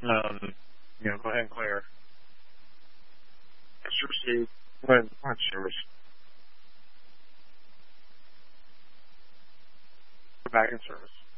Go ahead and clear. It's received. Go ahead, watch service. We're back in service.